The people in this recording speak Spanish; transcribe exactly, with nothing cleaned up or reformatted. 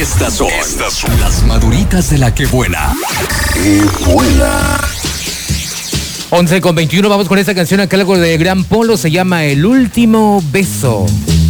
Estas son, Estas son las maduritas de la que vuela. ¡Qué vuela! once con veintiuno, vamos con esta canción a cargo de Gran Polo, se llama El Último Beso.